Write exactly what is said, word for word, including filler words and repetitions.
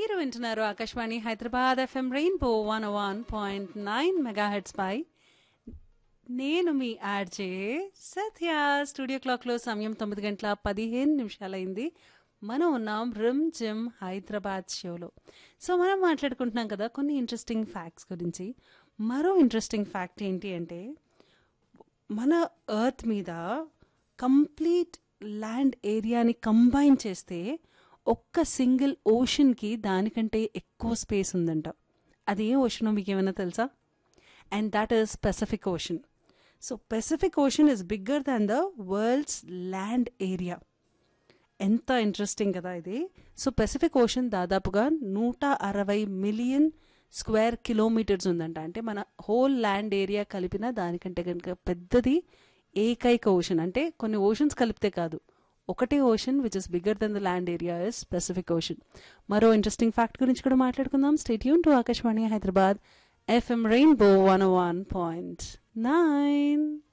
మీరు వింటున్నారు Akashvani Hyderabad FM rainbow one one point nine megahertz పై. నేను మీ ఆర్జే సత్య. స్టూడియో క్లాక్లో సమయం తొమ్మిది గంటల పదిహేను నిమిషాలైంది. మనం ఉన్నాం రిమ్ జిమ్ హైదరాబాద్ షోలో. సో మనం మాట్లాడుకుంటున్నాం కదా కొన్ని ఇంట్రెస్టింగ్ ఫ్యాక్ట్స్ గురించి. మరో ఇంట్రెస్టింగ్ ఫ్యాక్ట్ ఏంటి అంటే, మన ఎర్త్ మీద కంప్లీట్ ల్యాండ్ ఏరియాని కంబైన్ చేస్తే ఒక్క సింగిల్ ఓషన్కి దానికంటే ఎక్కువ స్పేస్ ఉందంట. అది ఏ ఓషనో మీకు ఏమైనా తెలుసా? And that is Pacific ocean. So Pacific ocean is bigger than the world's land area. ఎంత ఇంట్రెస్టింగ్ కదా ఇది. సో పెసిఫిక్ ఓషన్ దాదాపుగా నూట అరవై మిలియన్ స్క్వేర్ కిలోమీటర్స్ ఉందంట. అంటే మన హోల్ ల్యాండ్ ఏరియా కలిపిన దానికంటే కనుక పెద్దది ఏకైక ఓషన్. అంటే కొన్ని ఓషన్స్ కలిపితే కాదు, ఒకటే ocean which is bigger than the land area is Pacific ocean. మరో ఇంట్రెస్టింగ్ ఫ్యాక్ట్ గురించి కూడా మాట్లాడుకుందాం. Stay tune to Akashvani Hyderabad FM rainbow one one point nine.